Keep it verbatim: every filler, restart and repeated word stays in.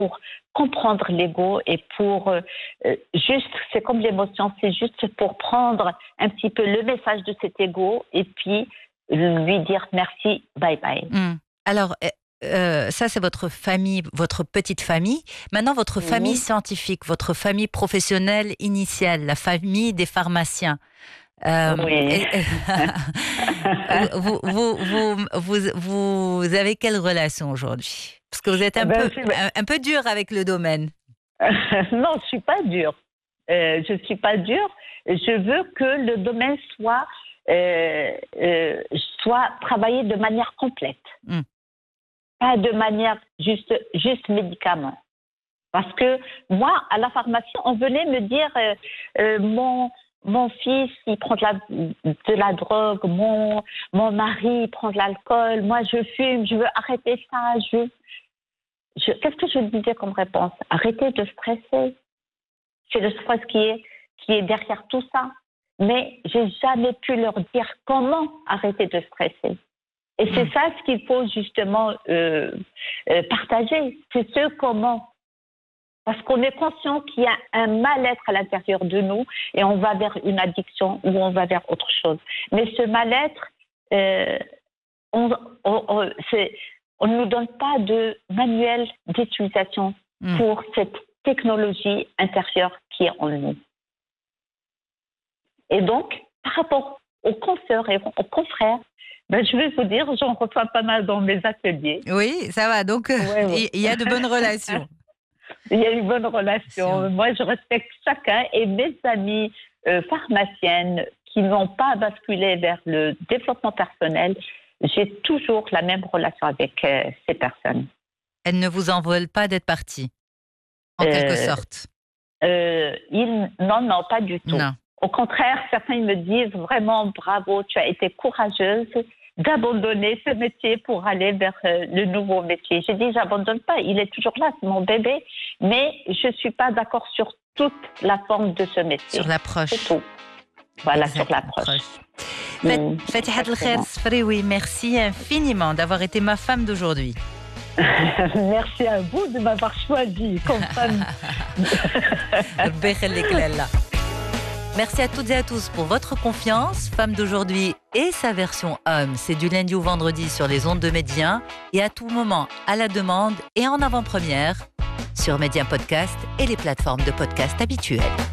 pour comprendre l'ego et pour euh, juste, c'est comme l'émotion, c'est juste pour prendre un petit peu le message de cet ego et puis lui dire merci, bye bye. Mmh. Alors, euh, ça c'est votre famille, votre petite famille. Maintenant, votre mmh. famille scientifique, votre famille professionnelle initiale, la famille des pharmaciens. Euh, oui. vous, vous, vous, vous, vous avez quelle relation aujourd'hui? Parce que vous êtes un, ben, peu, un, un peu dur avec le domaine. Non, je ne suis pas dure. Euh, je ne suis pas dure. Je veux que le domaine soit, euh, euh, soit travaillé de manière complète. Mm. Pas de manière juste, juste médicament. Parce que moi, à la pharmacie, on venait me dire euh, euh, mon... Mon fils, il prend de la, de la drogue. Mon, mon mari, il prend de l'alcool. Moi, je fume. Je veux arrêter ça. Je, je, qu'est-ce que je disais comme réponse? Arrêtez de stresser. C'est le stress qui est, qui est derrière tout ça. Mais j'ai jamais pu leur dire comment arrêter de stresser. Et c'est mmh. ça ce qu'il faut justement euh, euh, partager. C'est ce comment. Parce qu'on est conscient qu'il y a un mal-être à l'intérieur de nous et on va vers une addiction ou on va vers autre chose. Mais ce mal-être, euh, on ne nous donne pas de manuel d'utilisation mmh. pour cette technologie intérieure qui est en nous. Et donc, par rapport aux consoeurs et aux confrères, ben, je vais vous dire, j'en reçois pas mal dans mes ateliers. Oui, ça va. Donc, ouais, ouais. il y a de bonnes relations. Il y a une bonne relation. Moi, je respecte chacun et mes amies euh, pharmaciennes qui n'ont pas basculé vers le développement personnel, j'ai toujours la même relation avec euh, ces personnes. Elles ne vous en veulent pas d'être parties, en euh, quelque sorte? euh, ils, Non, non, pas du tout. Non. Au contraire, certains me disent vraiment bravo, tu as été courageuse d'abandonner ce métier pour aller vers euh, le nouveau métier. J'ai dit, j'abandonne pas, il est toujours là, c'est mon bébé, mais je ne suis pas d'accord sur toute la forme de ce métier. Sur l'approche. C'est tout. Voilà, exact, sur l'approche. Mmh, Fatihat El Khair Sfrioui, merci infiniment d'avoir été ma femme d'aujourd'hui. Merci à vous de m'avoir choisi comme femme. Merci à toutes et à tous pour votre confiance. Femme d'aujourd'hui et sa version homme, c'est du lundi au vendredi sur les ondes de Média et à tout moment à la demande et en avant-première sur Média Podcast et les plateformes de podcast habituelles.